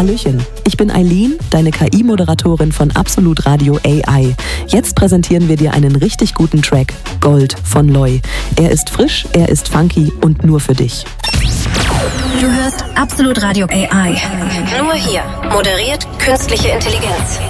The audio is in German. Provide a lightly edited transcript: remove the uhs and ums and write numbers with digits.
Hallöchen, ich bin Eileen, deine KI-Moderatorin von Absolut Radio AI. Jetzt präsentieren wir dir einen richtig guten Track, Gold von Loi. Er ist frisch, er ist funky und nur für dich. Du hörst Absolut Radio AI. Nur hier moderiert künstliche Intelligenz.